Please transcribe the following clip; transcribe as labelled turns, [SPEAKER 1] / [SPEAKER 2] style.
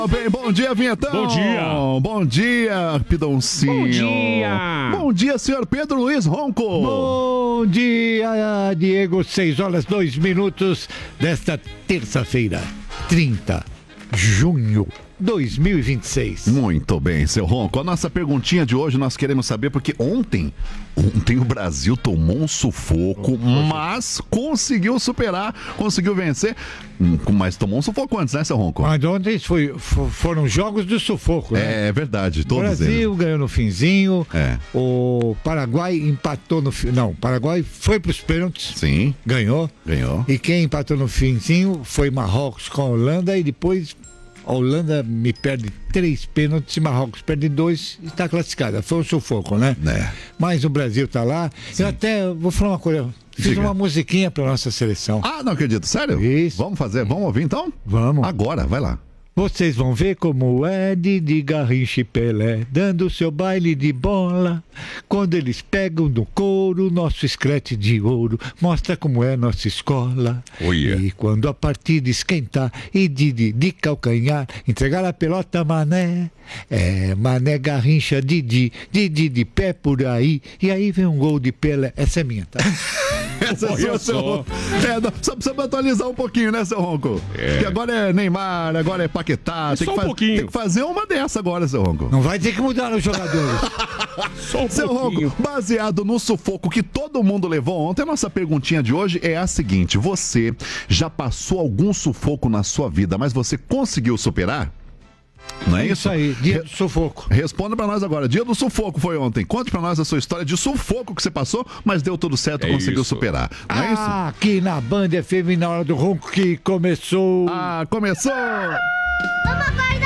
[SPEAKER 1] Bem, bom dia, Vinhetão.
[SPEAKER 2] Bom dia.
[SPEAKER 1] Bom dia, Pidoncinho.
[SPEAKER 2] Bom dia.
[SPEAKER 1] Bom dia, senhor Pedro Luiz Ronco.
[SPEAKER 3] Bom dia, Diego. 6h02 desta terça-feira, 30 de junho 2026.
[SPEAKER 1] Muito bem, seu Ronco. A nossa perguntinha de hoje nós queremos saber porque ontem o Brasil tomou um sufoco, mas conseguiu superar, conseguiu vencer. Mas tomou um sufoco antes, né, seu Ronco?
[SPEAKER 3] Mas ontem foram jogos do sufoco, né?
[SPEAKER 1] É verdade, todos
[SPEAKER 3] O Brasil
[SPEAKER 1] eles.
[SPEAKER 3] ganhou no finzinho.
[SPEAKER 1] É.
[SPEAKER 3] O Paraguai empatou no final. Não, o Paraguai foi para os pênaltis.
[SPEAKER 1] Sim.
[SPEAKER 3] Ganhou.
[SPEAKER 1] E
[SPEAKER 3] quem empatou no finzinho foi Marrocos com a Holanda e depois a Holanda me perde 3 pênaltis e Marrocos perde 2 e está classificada. Foi um sufoco, né? Mas o Brasil está lá. Sim. Eu até vou falar uma coisa. Fiz uma musiquinha para nossa seleção.
[SPEAKER 1] Ah, não acredito. Sério?
[SPEAKER 3] Isso.
[SPEAKER 1] Vamos fazer? Vamos ouvir então?
[SPEAKER 3] Vamos.
[SPEAKER 1] Agora, vai lá.
[SPEAKER 3] Vocês vão ver como é de Garrincha e Pelé, dando seu baile de bola. Quando eles pegam no couro, nosso escrete de ouro, mostra como é nossa escola.
[SPEAKER 1] Oh, yeah.
[SPEAKER 3] E quando a partida esquentar e de calcanhar, entregar a pelota Mané. Mané, Garrincha, Didi de pé por aí. E aí vem um gol de Pelé. Essa é minha, tá?
[SPEAKER 1] Essa é só precisa atualizar um pouquinho, né, seu Ronco? Que agora é Neymar, agora é Paquetá. Tem que fazer uma dessa agora, seu Ronco.
[SPEAKER 3] Não vai ter que mudar os jogadores.
[SPEAKER 1] Só seu Ronco, baseado no sufoco que todo mundo levou ontem, a nossa perguntinha de hoje é a seguinte: você já passou algum sufoco na sua vida, mas você conseguiu superar? Não é isso?
[SPEAKER 3] Aí, dia do sufoco.
[SPEAKER 1] Responda pra nós agora. Dia do sufoco foi ontem. Conte pra nós a sua história de sufoco que você passou, mas deu tudo certo, conseguiu superar. Não é isso?
[SPEAKER 3] Aqui na Band FM, na hora do ronco que começou.
[SPEAKER 1] Começou!
[SPEAKER 4] Vamos acordar!